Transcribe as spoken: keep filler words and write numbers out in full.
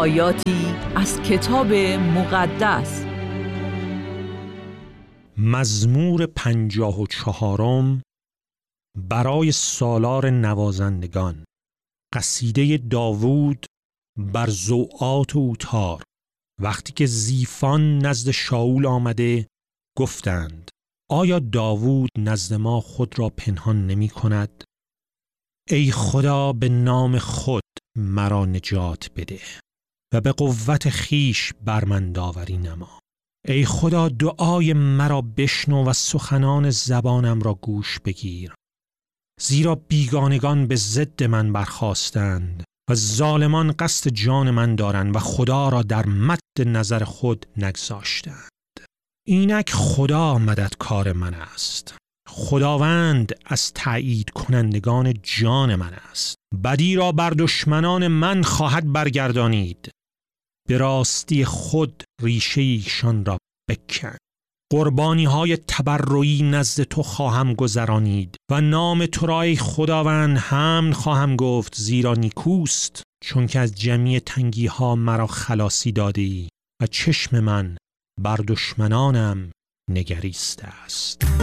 آیاتی از کتاب مقدس. مزمور پنجاه و چهارم برای سالار نوازندگان، قصیده داوود بر زوعات و اوتار. وقتی که زیفان نزد شاول آمده گفتند آیا داوود نزد ما خود را پنهان نمی کند؟ ای خدا به نام خود مرا نجات بده و به قوت خیش بر من داوری نما. ای خدا دعای مرا بشنو و سخنان زبانم را گوش بگیر. زیرا بیگانگان به ضد من برخاستند و ظالمان قصد جان من دارند و خدا را در مد نظر خود نگذاشتند. اینک خدا مددکار من است، خداوند از تأیید کنندگان جان من است. بدی را بر دشمنان من خواهد برگردانید، به راستی خود ریشه ایشان را بکن. قربانی های تبرعی نزد تو خواهم گذرانید و نام تو را ای خداوند حمد خواهم گفت، زیرا نیکوست، چون که از جمیع تنگی ها مرا خلاصی داده ای و چشم من بر دشمنانم نگریسته است.